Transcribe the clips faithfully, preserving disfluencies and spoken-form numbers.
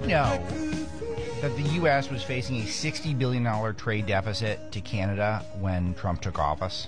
know that the U S was facing a sixty billion dollars trade deficit to Canada when Trump took office?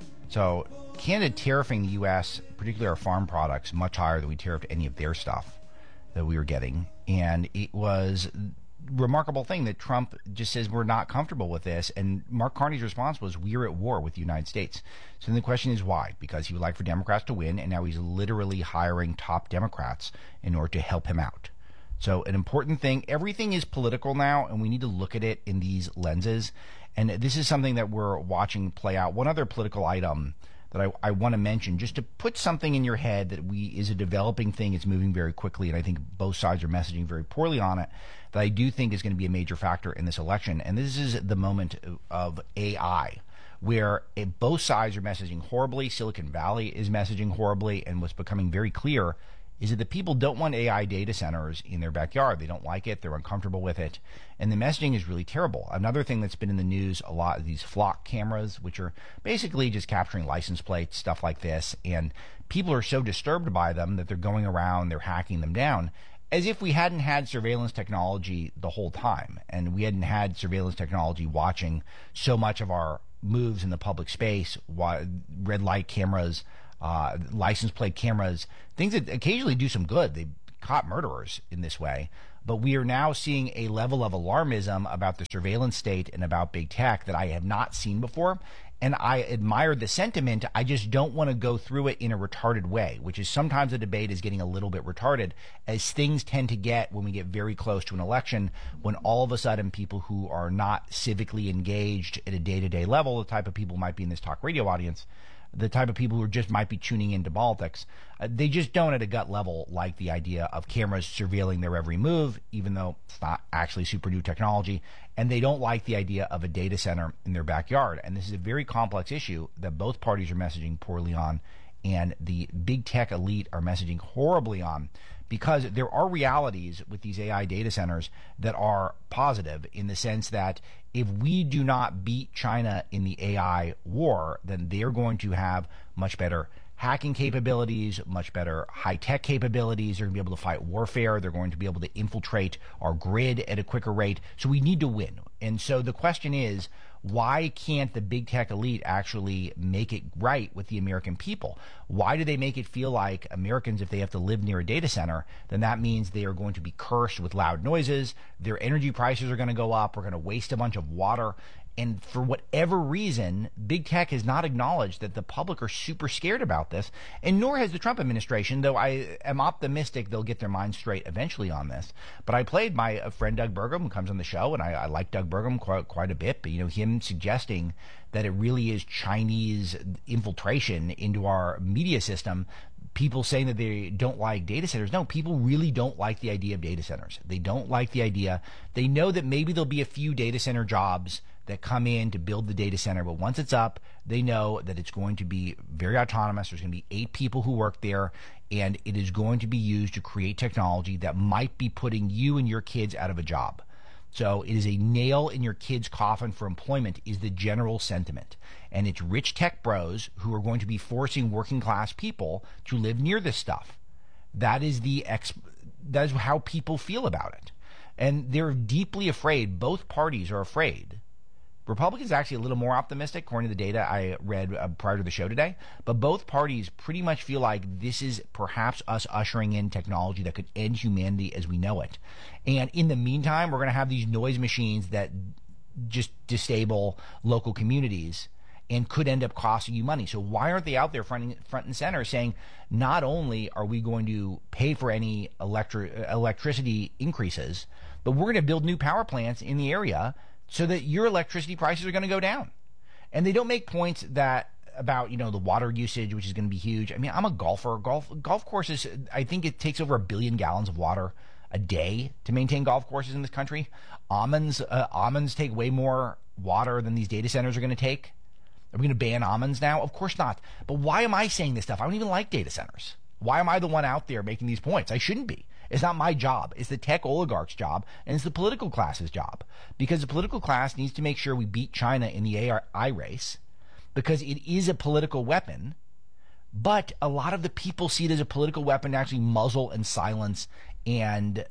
So Canada tariffing the U S, particularly our farm products, much higher than we tariffed any of their stuff that we were getting. And it was a remarkable thing that Trump just says we're not comfortable with this. And Mark Carney's response was, we're at war with the United States. So then the question is why? Because he would like for Democrats to win, and now he's literally hiring top Democrats in order to help him out. So an important thing, everything is political now, and we need to look at it in these lenses. And this is something that we're watching play out. One other political item that I, I want to mention, just to put something in your head that we is a developing thing. It's moving very quickly, and I think both sides are messaging very poorly on it, that I do think is going to be a major factor in this election. And this is the moment of A I, where it, both sides are messaging horribly. Silicon Valley is messaging horribly, and what's becoming very clear is that the people don't want A I data centers in their backyard. They don't like it. They're uncomfortable with it. And the messaging is really terrible. Another thing that's been in the news a lot is these flock cameras, which are basically just capturing license plates, stuff like this. And people are so disturbed by them that they're going around, they're hacking them down, as if we hadn't had surveillance technology the whole time. And we hadn't had surveillance technology watching so much of our moves in the public space, red light cameras, Uh, license plate cameras, things that occasionally do some good. They caught murderers in this way. But we are now seeing a level of alarmism about the surveillance state and about big tech that I have not seen before. And I admire the sentiment. I just don't want to go through it in a retarded way, which is sometimes the debate is getting a little bit retarded, as things tend to get when we get very close to an election, when all of a sudden people who are not civically engaged at a day-to-day level, the type of people might be in this talk radio audience, the type of people who just might be tuning into politics, uh, they just don't at a gut level like the idea of cameras surveilling their every move, even though it's not actually super new technology. And they don't like the idea of a data center in their backyard. And this is a very complex issue that both parties are messaging poorly on, and the big tech elite are messaging horribly on, because there are realities with these A I data centers that are positive, in the sense that if we do not beat China in the A I war, then they're going to have much better hacking capabilities, much better high-tech capabilities. They're going to be able to fight warfare. They're going to be able to infiltrate our grid at a quicker rate. So we need to win. And so the question is, why can't the big tech elite actually make it right with the American people? Why do they make it feel like Americans, if they have to live near a data center, then that means they are going to be cursed with loud noises, their energy prices are going to go up, we're going to waste a bunch of water. And for whatever reason, big tech has not acknowledged that the public are super scared about this, and nor has the Trump administration, though I am optimistic they'll get their minds straight eventually on this. But I played my uh, friend Doug Burgum, who comes on the show, and I, I like Doug Burgum quite, quite a bit, but, you know, him suggesting that it really is Chinese infiltration into our media system, people saying that they don't like data centers. No, people really don't like the idea of data centers. They don't like the idea. They know that maybe there'll be a few data center jobs that come in to build the data center, but once it's up, they know that it's going to be very autonomous. There's going to be eight people who work there, and it is going to be used to create technology that might be putting you and your kids out of a job. So it is a nail in your kid's coffin for employment, is the general sentiment. And it's rich tech bros who are going to be forcing working class people to live near this stuff. That is the ex- that is how people feel about it. And they're deeply afraid. Both parties are afraid. Republicans are actually a little more optimistic, according to the data I read uh, prior to the show today. But both parties pretty much feel like this is perhaps us ushering in technology that could end humanity as we know it. And in the meantime, we're going to have these noise machines that just disable local communities and could end up costing you money. So why aren't they out there front, front and center saying, not only are we going to pay for any electri- electricity increases, but we're going to build new power plants in the area so that your electricity prices are going to go down. And they don't make points that about, you know, the water usage, which is going to be huge. I mean, I'm a golfer. Golf golf courses, I think it takes over a billion gallons of water a day to maintain golf courses in this country. Almonds, uh, almonds take way more water than these data centers are going to take. Are we going to ban almonds now? Of course not. But why am I saying this stuff? I don't even like data centers. Why am I the one out there making these points? I shouldn't be. It's not my job. It's the tech oligarch's job, and it's the political class's job. Because the political class needs to make sure we beat China in the A I race, because it is a political weapon. But a lot of the people see it as a political weapon to actually muzzle and silence and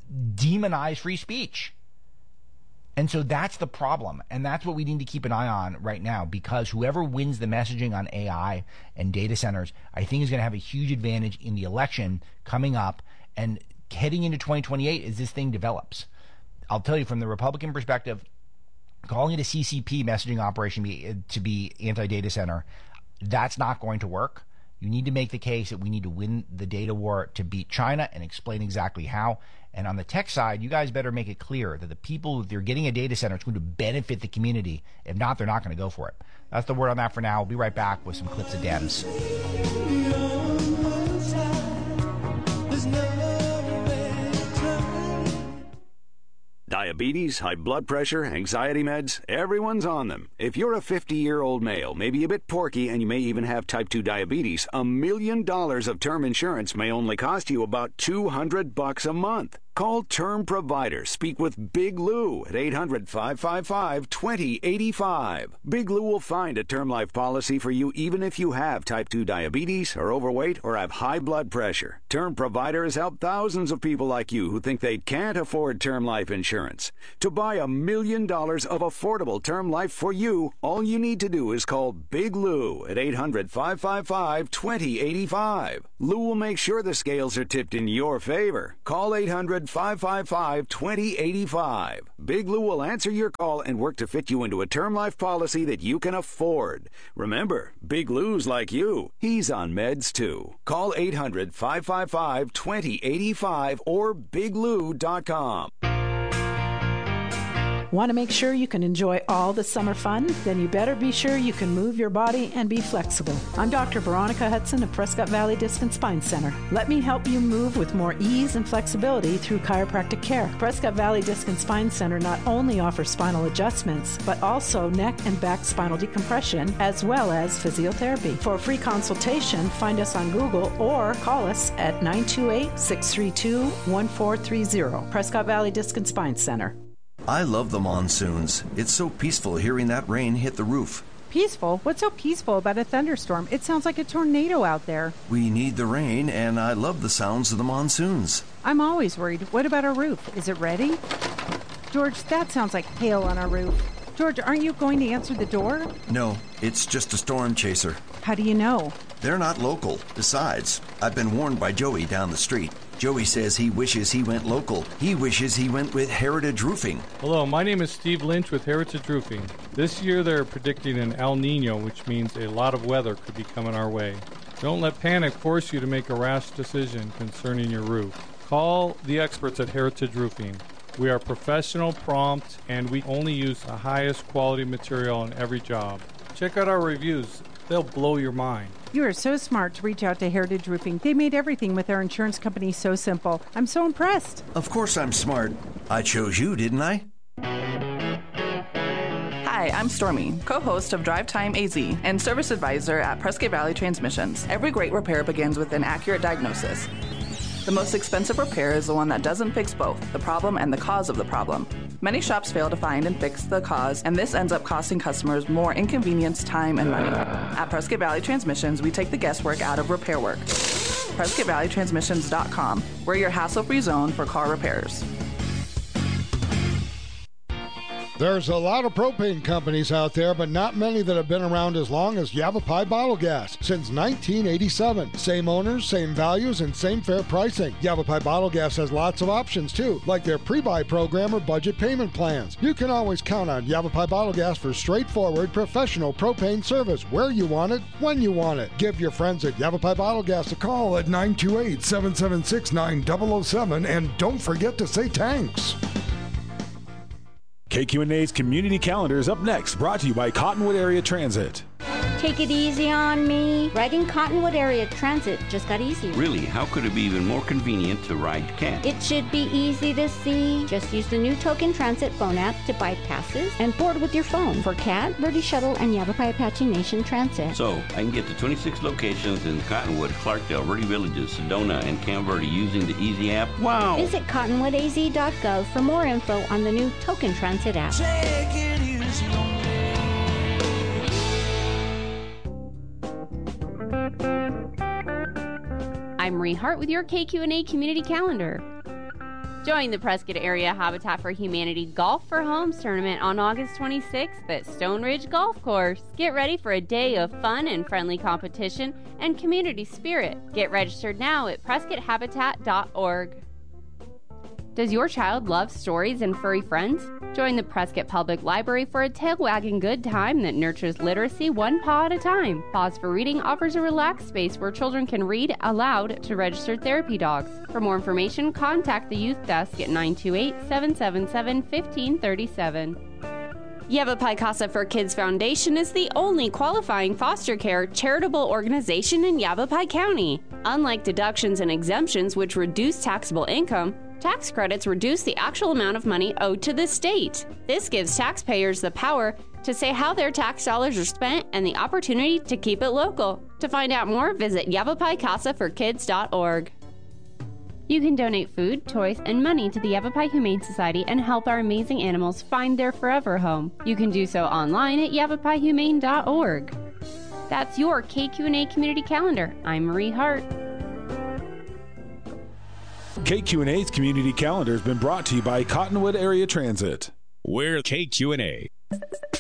demonize free speech. And so that's the problem. And that's what we need to keep an eye on right now, because whoever wins the messaging on A I and data centers, I think is going to have a huge advantage in the election coming up and heading into twenty twenty-eight as this thing develops. I'll tell you, from the Republican perspective, calling it a C C P, messaging operation, be, to be anti-data center, that's not going to work. You need to make the case that we need to win the data war to beat China and explain exactly how. And on the tech side, you guys better make it clear that the people, if they're getting a data center, it's going to benefit the community. If not, they're not going to go for it. That's the word on that for now. We'll be right back with some clips of Dems. Diabetes, high blood pressure, anxiety meds, everyone's on them. If you're a fifty-year-old male, maybe a bit porky, and you may even have type two diabetes, a million dollars of term insurance may only cost you about two hundred bucks a month. Call Term Provider. Speak with Big Lou at eight hundred, five five five, two zero eight five. Big Lou will find a term life policy for you even if you have type two diabetes, are overweight, or have high blood pressure. Term Provider has helped thousands of people like you who think they can't afford term life insurance. To buy a million dollars of affordable term life for you, all you need to do is call Big Lou at eight hundred, five five five, two zero eight five. Lou will make sure the scales are tipped in your favor. Call eight hundred, five five five, two zero eight five. Big Lou will answer your call and work to fit you into a term life policy that you can afford. Remember, Big Lou's like you. He's on meds too. Call eight hundred, five five five, two zero eight five or big lou dot com. Want to make sure you can enjoy all the summer fun? Then you better be sure you can move your body and be flexible. I'm Doctor Veronica Hudson of Prescott Valley Disc and Spine Center. Let me help you move with more ease and flexibility through chiropractic care. Prescott Valley Disc and Spine Center not only offers spinal adjustments, but also neck and back spinal decompression, as well as physiotherapy. For a free consultation, find us on Google or call us at nine two eight, six three two, one four three zero. Prescott Valley Disc and Spine Center. I love the monsoons. It's so peaceful hearing that rain hit the roof. Peaceful? What's so peaceful about a thunderstorm? It sounds like a tornado out there. We need the rain, and I love the sounds of the monsoons. I'm always worried. What about our roof? Is it ready? George, that sounds like hail on our roof. George, aren't you going to answer the door? No, it's just a storm chaser. How do you know? They're not local. Besides, I've been warned by Joey down the street. Joey says he wishes he went local. He wishes he went with Heritage Roofing. Hello, my name is Steve Lynch with Heritage Roofing. This year they're predicting an El Nino, which means a lot of weather could be coming our way. Don't let panic force you to make a rash decision concerning your roof. Call the experts at Heritage Roofing. We are professional, prompt, and we only use the highest quality material on every job. Check out our reviews. They'll blow your mind. You are so smart to reach out to Heritage Roofing. They made everything with their insurance company so simple. I'm so impressed. Of course I'm smart. I chose you, didn't I? Hi, I'm Stormy, co-host of Drive Time A Z and service advisor at Prescott Valley Transmissions. Every great repair begins with an accurate diagnosis. The most expensive repair is the one that doesn't fix both, the problem and the cause of the problem. Many shops fail to find and fix the cause, and this ends up costing customers more inconvenience, time, and money. At Prescott Valley Transmissions, we take the guesswork out of repair work. Prescott Valley Transmissions dot com. We're your hassle-free zone for car repairs. There's a lot of propane companies out there, but not many that have been around as long as Yavapai Bottle Gas since nineteen eighty-seven. Same owners, same values, and same fair pricing. Yavapai Bottle Gas has lots of options too, like their pre-buy program or budget payment plans. You can always count on Yavapai Bottle Gas for straightforward, professional propane service where you want it, when you want it. Give your friends at Yavapai Bottle Gas a call at nine two eight, seven seven six, nine zero zero seven, and don't forget to say thanks. K Q N A's Community Calendar is up next, brought to you by Cottonwood Area Transit. Take it easy on me. Riding Cottonwood Area Transit just got easier. Really? How could it be even more convenient to ride C A T? It should be easy to see. Just use the new Token Transit phone app to buy passes and board with your phone for C A T, Verde Shuttle, and Yavapai Apache Nation Transit. So, I can get to twenty-six locations in Cottonwood, Clarkdale, Verde Villages, Sedona, and Camp Verde using the Easy app. Wow! Visit cottonwood a z dot gov for more info on the new Token Transit app. Take it easy on me. I'm Marie Hart with your K Q N A Community Calendar. Join the Prescott Area Habitat for Humanity Golf for Homes tournament on August twenty-sixth at Stone Ridge Golf Course. Get ready for a day of fun and friendly competition and community spirit. Get registered now at prescott habitat dot org. Does your child love stories and furry friends? Join the Prescott Public Library for a tail-wagging good time that nurtures literacy one paw at a time. Pause for Reading offers a relaxed space where children can read aloud to registered therapy dogs. For more information, contact the Youth Desk at nine two eight, seven seven seven, one five three seven. Yavapai Casa for Kids Foundation is the only qualifying foster care charitable organization in Yavapai County. Unlike deductions and exemptions which reduce taxable income, tax credits reduce the actual amount of money owed to the state. This gives taxpayers the power to say how their tax dollars are spent and the opportunity to keep it local. To find out more, visit yavapai casa for kids dot org. You can donate food, toys, and money to the Yavapai Humane Society and help our amazing animals find their forever home. You can do so online at yavapai humane dot org. That's your K Q and A Community Calendar. I'm Marie Hart. K Q and A's Community Calendar has been brought to you by Cottonwood Area Transit. We're K Q and A.